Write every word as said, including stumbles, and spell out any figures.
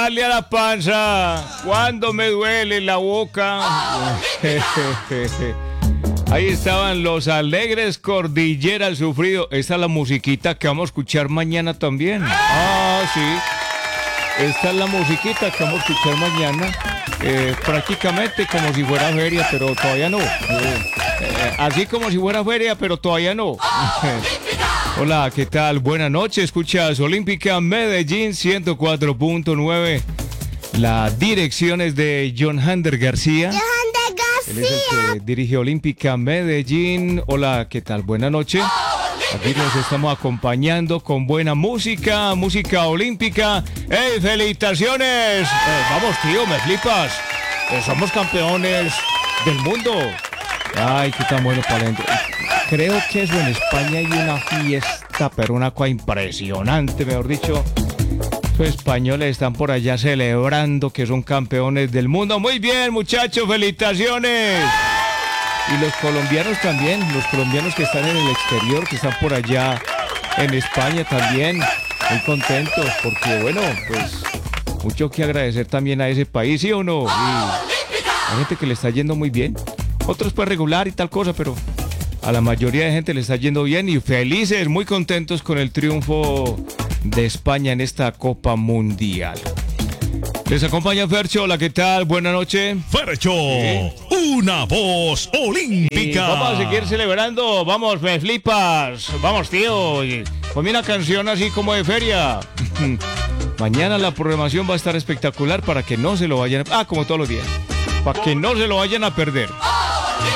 darle a la panza cuando me duele la boca. Ahí estaban los Alegres Cordillera Sufrido. Esta es la musiquita que vamos a escuchar mañana también. Ah, sí. Esta es la musiquita que vamos a escuchar mañana. Eh, prácticamente como si fuera feria, pero todavía no. Eh, eh, así como si fuera feria, pero todavía no. Hola, ¿qué tal? Buenas noches. Escuchas Olímpica Medellín ciento cuatro punto nueve. La dirección es de John Hander García. Él es el que dirige Olímpica Medellín. Hola, ¿qué tal? Buenas noches. Aquí nos estamos acompañando con buena música, música olímpica. ¡Ey, felicitaciones! Eh, vamos, tío, me flipas. Eh, somos campeones del mundo. Ay, qué tan bueno para adentro. Creo que eso en España hay una fiesta, pero una cosa impresionante, mejor dicho. Los españoles están por allá celebrando que son campeones del mundo. Muy bien, muchachos, felicitaciones. Y los colombianos también, los colombianos que están en el exterior, que están por allá en España también, muy contentos, porque bueno, pues mucho que agradecer también a ese país, ¿sí o no? Y hay gente que le está yendo muy bien, otros pues regular y tal cosa, pero a la mayoría de gente le está yendo bien y felices, muy contentos con el triunfo de España en esta Copa Mundial. Les acompaña Fercho, hola, ¿qué tal? Buenas noches. Fercho, ¿sí? Una voz olímpica. Y vamos a seguir celebrando, vamos, me flipas. Vamos, tío, ponme una canción así como de feria. Mañana la programación va a estar espectacular para que no se lo vayan a... Ah, como todos los días. Para que no se lo vayan a perder.